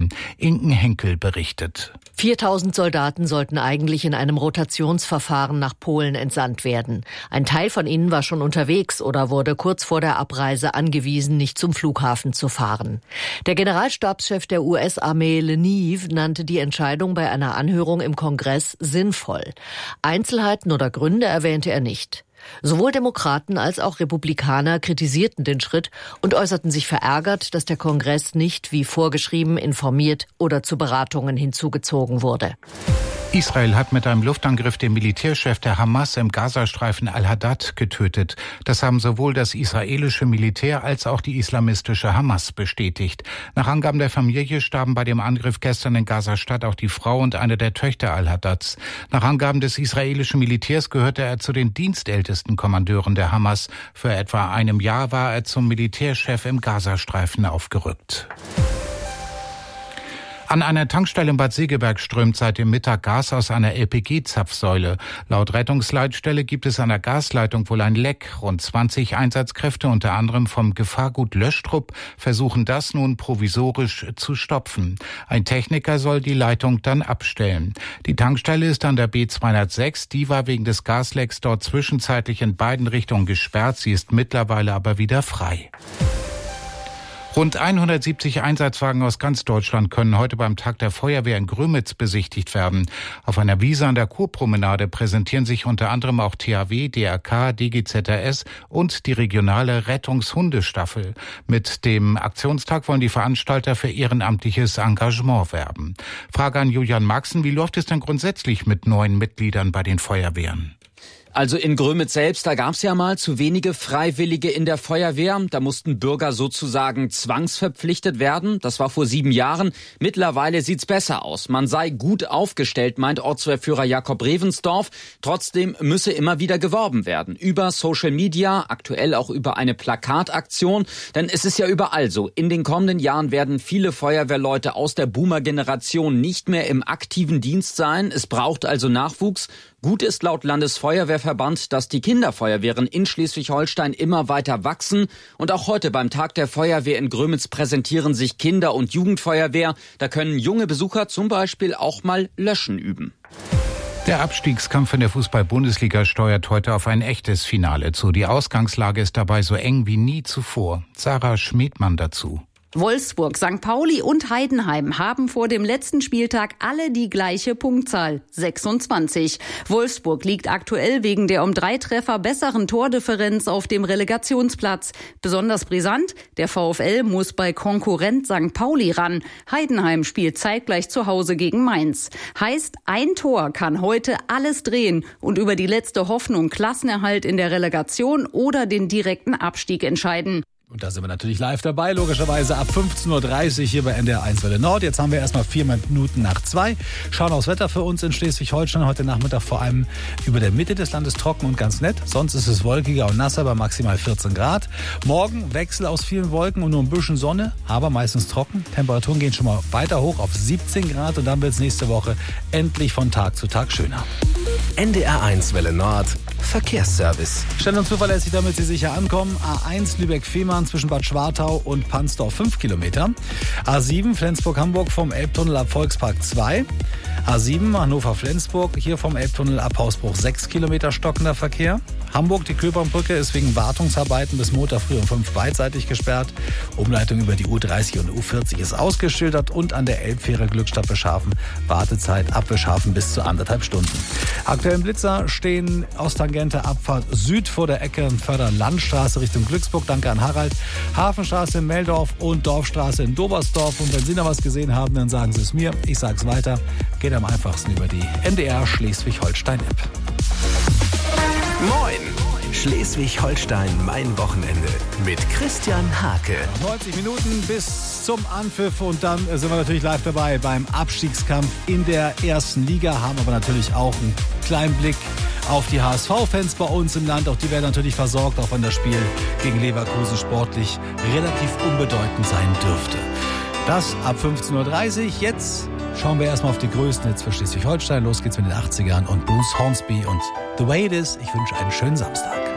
werden. Inken Henkel berichtet. 4.000 Soldaten sollten eigentlich in einem Rotationsverfahren nach Polen entsandt werden. Ein Teil von ihnen war schon unterwegs oder wurde kurz vor der Abreise angewiesen, nicht zum Flughafen zu fahren. Der Generalstabschef der US-Armee Leneve nannte die Entscheidung bei einer Anhörung im Kongress sinnvoll. Einzelheiten oder Gründe erwähnte er nicht. Sowohl Demokraten als auch Republikaner kritisierten den Schritt und äußerten sich verärgert, dass der Kongress nicht wie vorgeschrieben informiert oder zu Beratungen hinzugezogen wurde. Israel hat mit einem Luftangriff den Militärchef der Hamas im Gazastreifen al-Haddad getötet. Das haben sowohl das israelische Militär als auch die islamistische Hamas bestätigt. Nach Angaben der Familie starben bei dem Angriff gestern in Gaza-Stadt auch die Frau und eine der Töchter al-Haddads. Nach Angaben des israelischen Militärs gehörte er zu den dienstältesten Kommandeuren der Hamas. Vor etwa einem Jahr war er zum Militärchef im Gazastreifen aufgerückt. An einer Tankstelle in Bad Segeberg strömt seit dem Mittag Gas aus einer LPG-Zapfsäule. Laut Rettungsleitstelle gibt es an der Gasleitung wohl ein Leck. Rund 20 Einsatzkräfte, unter anderem vom Gefahrgut Löschtrupp, versuchen das nun provisorisch zu stopfen. Ein Techniker soll die Leitung dann abstellen. Die Tankstelle ist an der B206. Die war wegen des Gaslecks dort zwischenzeitlich in beiden Richtungen gesperrt. Sie ist mittlerweile aber wieder frei. Rund 170 Einsatzwagen aus ganz Deutschland können heute beim Tag der Feuerwehr in Grömitz besichtigt werden. Auf einer Wiese an der Kurpromenade präsentieren sich unter anderem auch THW, DRK, DGZRS und die regionale Rettungshundestaffel. Mit dem Aktionstag wollen die Veranstalter für ehrenamtliches Engagement werben. Frage an Julian Maxen, wie läuft es denn grundsätzlich mit neuen Mitgliedern bei den Feuerwehren? Also in Grömitz selbst, da gab es ja mal zu wenige Freiwillige in der Feuerwehr. Da mussten Bürger sozusagen zwangsverpflichtet werden. Das war vor 7 Jahren. Mittlerweile sieht's besser aus. Man sei gut aufgestellt, meint Ortswehrführer Jakob Revensdorf. Trotzdem müsse immer wieder geworben werden. Über Social Media, aktuell auch über eine Plakataktion. Denn es ist ja überall so. In den kommenden Jahren werden viele Feuerwehrleute aus der Boomer-Generation nicht mehr im aktiven Dienst sein. Es braucht also Nachwuchs. Gut ist laut Landesfeuerwehrverband, dass die Kinderfeuerwehren in Schleswig-Holstein immer weiter wachsen. Und auch heute beim Tag der Feuerwehr in Grömitz präsentieren sich Kinder- und Jugendfeuerwehr. Da können junge Besucher zum Beispiel auch mal Löschen üben. Der Abstiegskampf in der Fußball-Bundesliga steuert heute auf ein echtes Finale zu. Die Ausgangslage ist dabei so eng wie nie zuvor. Sarah Schmidmann dazu. Wolfsburg, St. Pauli und Heidenheim haben vor dem letzten Spieltag alle die gleiche Punktzahl, 26. Wolfsburg liegt aktuell wegen der um 3 Treffer besseren Tordifferenz auf dem Relegationsplatz. Besonders brisant, der VfL muss bei Konkurrent St. Pauli ran. Heidenheim spielt zeitgleich zu Hause gegen Mainz. Heißt, ein Tor kann heute alles drehen und über die letzte Hoffnung Klassenerhalt in der Relegation oder den direkten Abstieg entscheiden. Und da sind wir natürlich live dabei, logischerweise ab 15.30 Uhr hier bei NDR 1 Welle Nord. Jetzt haben wir erstmal 4 Minuten nach 2. Schauen aufs Wetter für uns in Schleswig-Holstein. Heute Nachmittag vor allem über der Mitte des Landes trocken und ganz nett. Sonst ist es wolkiger und nasser bei maximal 14 Grad. Morgen Wechsel aus vielen Wolken und nur ein bisschen Sonne, aber meistens trocken. Temperaturen gehen schon mal weiter hoch auf 17 Grad und dann wird es nächste Woche endlich von Tag zu Tag schöner. NDR 1 Welle Nord Verkehrsservice. Schnell und zuverlässig, damit Sie sicher ankommen. A1 Lübeck-Fehmarn zwischen Bad Schwartau und Pansdorf 5 Kilometer. A7 Flensburg-Hamburg vom Elbtunnel ab Volkspark 2. A7 Hannover-Flensburg, hier vom Elbtunnel ab Hausbruch 6 Kilometer stockender Verkehr. Hamburg, die Köpernbrücke ist wegen Wartungsarbeiten bis Montag früh um 5 beidseitig gesperrt. Umleitung über die U30 und U40 ist ausgeschildert und an der Elbfähre Glückstadt Beschhafen Wartezeit ab Beschhafen bis zu 1,5 Stunden. Aktuellen Blitzer stehen aus Tangente Abfahrt Süd vor der Ecke Förder-Landstraße Richtung Glücksburg. Danke an Harald. Hafenstraße in Meldorf und Dorfstraße in Dobersdorf. Und wenn Sie noch was gesehen haben, dann sagen Sie es mir. Ich sage es weiter. Geht am einfachsten über die NDR Schleswig-Holstein-App. Moin! Schleswig-Holstein, mein Wochenende mit Christian Hake. 90 Minuten bis zum Anpfiff und dann sind wir natürlich live dabei beim Abstiegskampf in der ersten Liga, haben aber natürlich auch einen kleinen Blick auf die HSV-Fans bei uns im Land. Auch die werden natürlich versorgt, auch wenn das Spiel gegen Leverkusen sportlich relativ unbedeutend sein dürfte. Das ab 15.30 Uhr. Jetzt schauen wir erstmal auf die größten Hits für Schleswig-Holstein. Los geht's mit den 80ern und Bruce Hornsby und The Way It Is. Ich wünsche einen schönen Samstag.